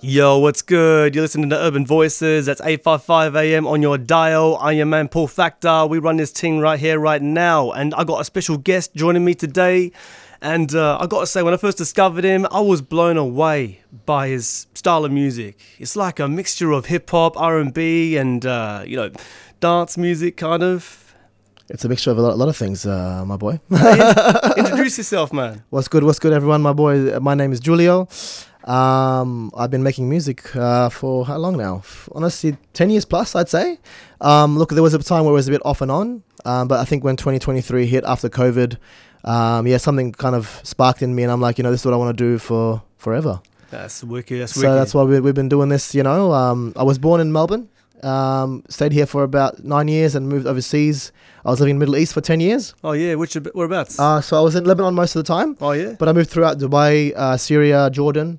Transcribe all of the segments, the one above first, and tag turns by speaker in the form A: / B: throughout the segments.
A: Yo, what's good? You're listening to Urban Voices. That's 855 AM on your dial. I'm your man, Paul Factor. We run this thing right here, right now. And I got a special guest joining me today. And I got to say, when I first discovered him, I was blown away by his style of music. It's like a mixture of hip-hop, R&B, and, dance music, kind of.
B: It's a mixture of a lot of things, my boy.
A: Introduce yourself, man.
B: What's good, everyone? My boy, my name is Julio. I've been making music for how long now? Honestly, 10 years plus, I'd say. Look, there was a time where it was a bit off and on, but I think when 2023 hit after COVID, something kind of sparked in me, and I'm like, this is what I want to do for forever.
A: That's wicked.
B: So that's why we've been doing this, I was born in Melbourne, stayed here for about 9 years and moved overseas. I was living in the Middle East for 10 years.
A: Oh, yeah. Whereabouts?
B: So I was in Lebanon most of the time.
A: Oh, yeah?
B: But I moved throughout Dubai, Syria, Jordan.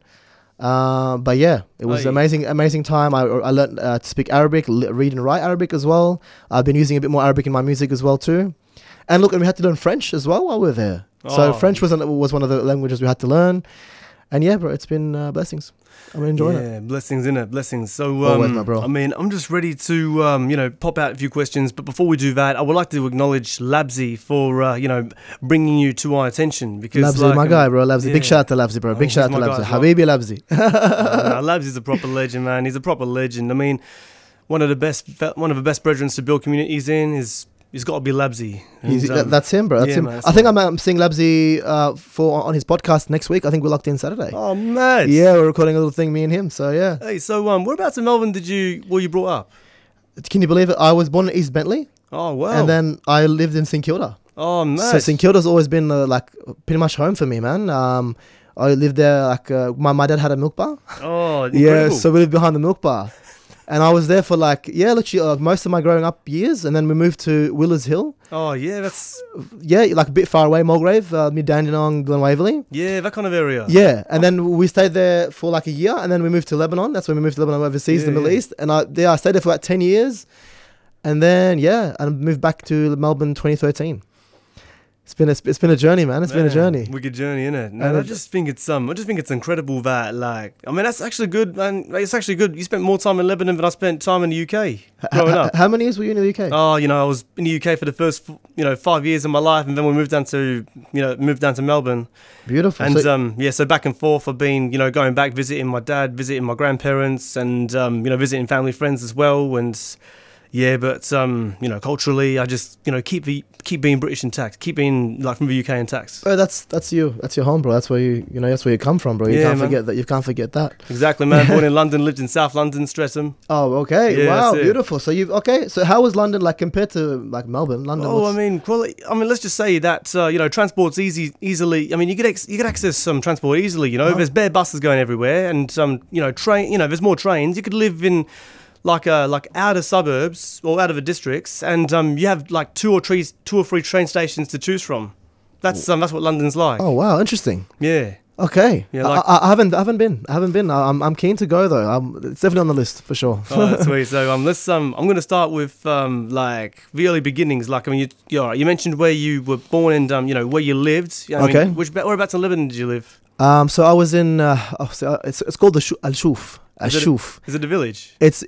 B: But yeah, it was amazing time. I learned to speak Arabic, read and write Arabic as well. I've been using a bit more Arabic in my music as well too. And look, and we had to learn French as well while we were there. So French was one of the languages we had to learn. And yeah, bro, it's been blessings. I'm enjoying it.
A: Yeah, blessings, innit? Blessings. So,
B: always, my bro.
A: I'm just ready to, pop out a few questions. But before we do that, I would like to acknowledge Labsy for, bringing you to our attention. Because
B: Labsy, my guy, bro. Labsy. Yeah. Big shout out to Labsy, bro. Big shout out to Labsy. Habibi Labsy.
A: Labsy's a proper legend, man. He's a proper legend. I mean, one of the best brethren to build communities in is... He's got to be Labsy.
B: That's him, bro. That's him. I think I'm seeing Labsy on his podcast next week. I think we're locked in Saturday.
A: Oh, man.
B: Yeah, we're recording a little thing, me and him. So, yeah.
A: Hey, so whereabouts in Melbourne were you brought up?
B: Can you believe it? I was born in East Bentley.
A: Oh, wow.
B: And then I lived in St Kilda.
A: Oh, man.
B: So St Kilda's always been pretty much home for me, man. I lived there, my dad had a milk bar.
A: Oh, incredible.
B: Yeah, so we lived behind the milk bar. And I was there for literally most of my growing up years. And then we moved to Willers Hill.
A: Oh, yeah, that's...
B: Yeah, like a bit far away, Mulgrave, mid-Dandenong, Glen Waverley.
A: Yeah, that kind of area.
B: Yeah, and then we stayed there for like a year. And then we moved to Lebanon. That's when we moved to Lebanon overseas, the Middle East. And I stayed there for about 10 years. And then, I moved back to Melbourne 2013. It's been a journey, man. It's been a journey.
A: Wicked journey, innit? And I just think it's incredible that that's actually good, man. It's actually good. You spent more time in Lebanon than I spent time in the UK growing up.
B: How many years were you in the UK?
A: Oh, I was in the UK for the first 5 years of my life, and then we moved down to Melbourne.
B: Beautiful.
A: And so back and forth I've been going back, visiting my dad, visiting my grandparents, and visiting family friends as well. And yeah, but culturally, I just keep being British intact, keep being from the UK intact.
B: Oh, that's you. That's your home, bro. That's where that's where you come from, bro. You can't forget that. You can't forget that.
A: Exactly, man. Born in London, lived in South London, Streatham.
B: Oh, okay.
A: Yeah,
B: wow, beautiful. So So how was London compared to Melbourne? London.
A: Let's just say that transport's easily. I mean, you could access some transport easily. There's bare buses going everywhere, and train. There's more trains. You could live in outer suburbs or out of the districts, and you have two or three train stations to choose from. That's what London's like.
B: Oh wow, interesting.
A: Yeah.
B: Okay. Yeah, I haven't been. I'm keen to go though. It's definitely on the list for sure.
A: Oh, that's sweet. So I'm going to start with the early beginnings. You mentioned where you were born and where you lived.
B: Okay.
A: Whereabouts in Lebanon did you live?
B: So I was in. It's called the Al-Shuf. Ashuf.
A: Is it a village?
B: It's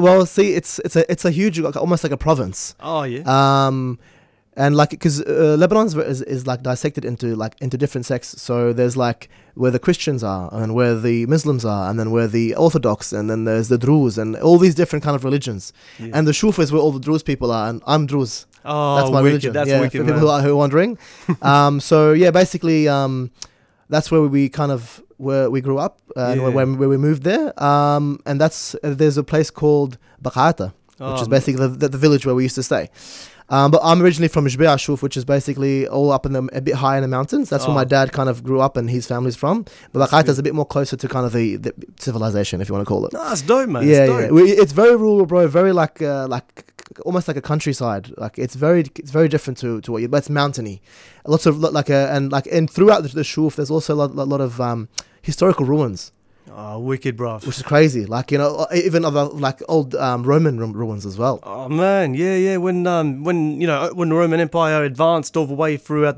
B: a huge, almost like a province.
A: Oh yeah.
B: And because Lebanon is dissected into different sects. So there's where the Christians are, and where the Muslims are, and then where the Orthodox, and then there's the Druze, and all these different kind of religions. Yeah. And the Shuf is where all the Druze people are, and I'm Druze.
A: Oh,
B: that's my religion.
A: That's wicked,
B: for people who are wondering. Basically, that's where we where we grew up and where we moved there. And there's a place called Baqata, which is basically the village where we used to stay. But I'm originally from Jbel Ashuf, which is basically all up a bit high in the mountains. That's where my dad kind of grew up and his family's from. But Baqata is a bit more closer to kind of the civilization, if you want to call it.
A: No, that's dope, man.
B: Yeah, it's very rural, bro. Very almost like a countryside. It's very different to what you. But it's mountainy. Lots of and throughout the Shuf, there's also a lot of historical ruins.
A: Oh, wicked, bro.
B: Which is crazy. Even other old Roman ruins as well.
A: Oh man, yeah. When the Roman Empire advanced all the way throughout